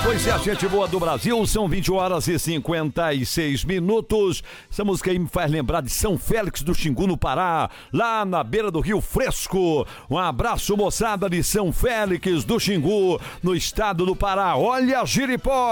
Pois é, gente boa do Brasil, são 20 horas e 56 minutos. Essa música aí me faz lembrar de São Félix do Xingu, no Pará, lá na beira do Rio Fresco. Um abraço, moçada de São Félix do Xingu, no estado do Pará. Olha, Giripó!